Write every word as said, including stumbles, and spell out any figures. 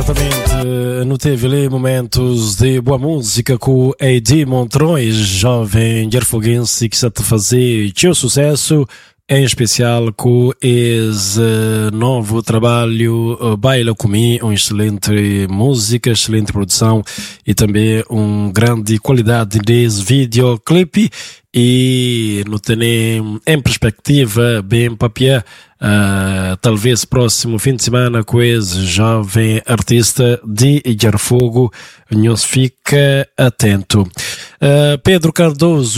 Certamente não teve ali momentos de boa música com A D Montrões, jovem jarfoguense que está a fazer seu sucesso, em especial com esse novo trabalho Baila Comigo, uma excelente música, excelente produção e também uma grande qualidade desse videoclipe. E não tem em perspectiva bem papel, uh, talvez próximo fim de semana com esse jovem artista de Jarfogo, nos fica atento. Uh, Pedro Cardoso